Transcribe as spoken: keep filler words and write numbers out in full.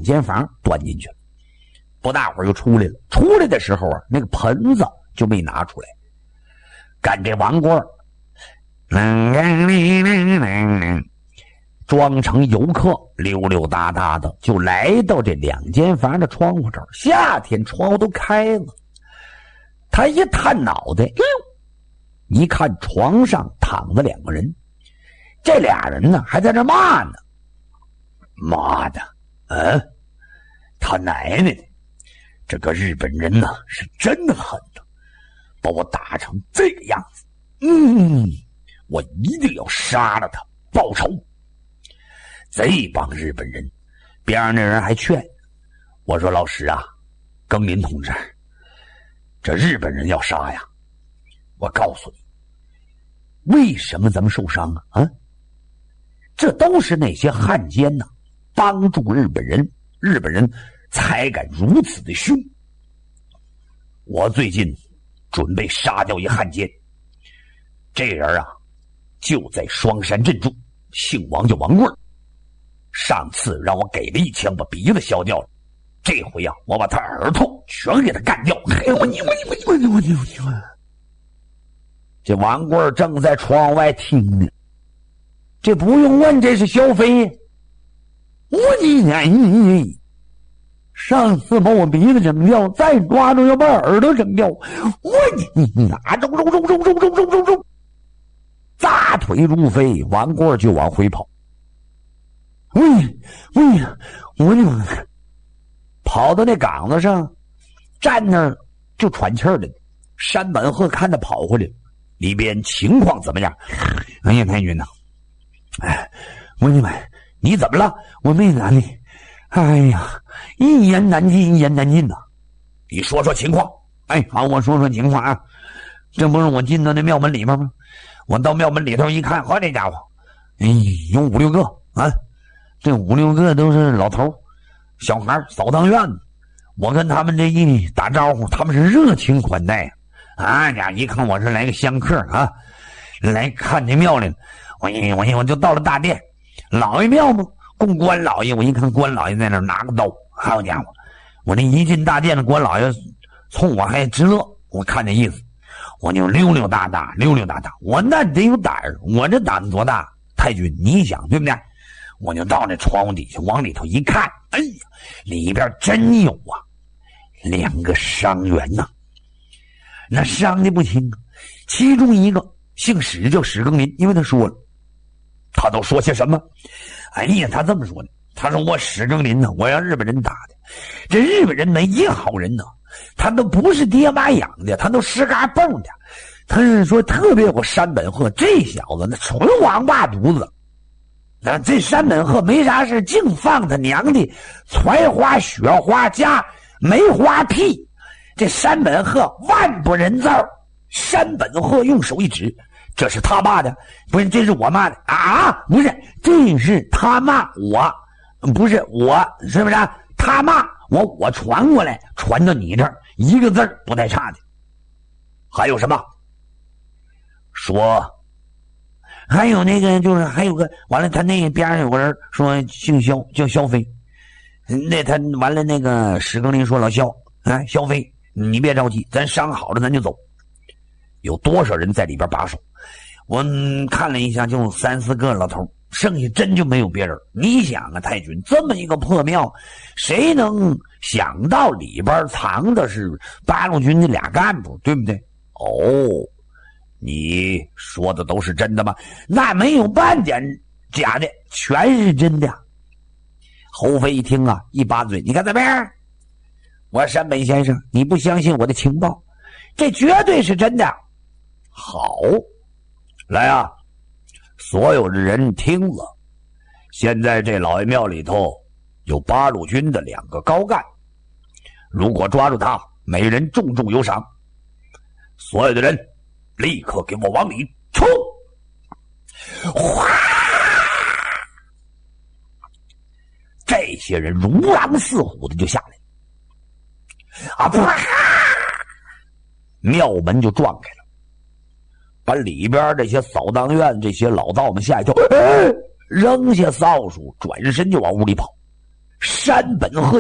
间房端进去了。不大会儿又出来了，出来的时候啊，那个盆子就没拿出来。干这王官装成游客，溜溜达达的就来到这两间房的窗户这儿。夏天窗户都开了，他一探脑袋，一看床上躺着两个人，这俩人呢还在这骂呢。妈的，嗯，他奶奶的，这个日本人呢是真狠的，把我打成这个样子。嗯，我一定要杀了他报仇。这帮日本人，边上那人还劝我说：“老师啊，庚林同志，这日本人要杀呀，我告诉你，为什么咱们受伤啊？啊，这都是那些汉奸呐、啊，帮助日本人，日本人才敢如此的凶。我最近准备杀掉一汉奸，这人啊，就在双山镇住，姓王叫王贵。上次让我给了一枪，把鼻子削掉了。这回啊，我把他耳朵全给他干掉。嘿，我你我你我你我你我你我你我！这王贵正在窗外听呢。这不用问，这是萧飞。我你哎你！上次把我鼻子整掉，再抓住要把耳朵整掉。我你你啊！中中中中中中中中中！大腿如飞，王贵就往回跑。喂喂呀！我的妈！跑到那岗子上，站那儿就喘气儿了。山本鹤看他跑回来，里边情况怎么样？哎呀，太君呐！哎，我的妈！你怎么了？我没哪里。哎呀，一言难尽，一言难尽呐！你说说情况。哎，好，我说说情况啊。这不是我进到那庙门里面吗？我到庙门里头一看，好，这家伙，哎，有五六个啊。这五六个都是老头小孩扫荡院子，我跟他们这一打招呼，他们是热情款待啊！呀，一看我是来个香客啊，来看这庙里，我一我一我就到了大殿，老爷庙嘛，供关老爷。我一看关老爷在那拿个刀，好家伙，我这一进大殿的关老爷冲我还直乐，我看这意思，我就溜溜达达溜溜达达，我那得有胆儿，我这胆子多大？太君，你想对不对？我就到那窗户底下往里头一看，哎呀，里边真有啊，两个伤员呐、啊，那伤的不轻啊。其中一个姓史，叫史庚林，因为他说了，他都说些什么？哎呀，他这么说的，他说我史庚林呢，我让日本人打的，这日本人没一个好人呢，他都不是爹妈养的，他都湿嘎蹦的。他是说特别有个山本鹤，这小子那纯王八犊子。那这山本鹤没啥事，净放他娘的槐花雪花加梅花屁。这山本鹤万不人造。山本鹤用手一指，这是他骂的，不是，这是我骂的啊！不是，这是他骂我，不是我，是不是？他骂我，我传过来，传到你这儿，一个字不带差的。还有什么？说。还有那个就是还有个完了，他那边有个人说姓肖，叫肖飞。那他完了，那个史庚林说老肖，哎，肖飞，你别着急，咱伤好了咱就走。有多少人在里边把守？我看了一下，就三四个老头，剩下真就没有别人。你想啊，太君，这么一个破庙，谁能想到里边藏的是八路军的俩干部，对不对？哦。你说的都是真的吗？那没有半点假的，全是真的。侯飞一听啊，一把嘴，你看怎么样？我山本先生，你不相信我的情报，这绝对是真的。好，来啊，所有的人听了，现在这老爷庙里头有八路军的两个高干，如果抓住他，每人重重有赏。所有的人立刻给我往里冲！哗！这些人如狼似虎的就下来，啊啪！庙门就撞开了，把里边这些扫荡院这些老道们吓一跳，哎，扔下扫帚，转身就往屋里跑。 山本和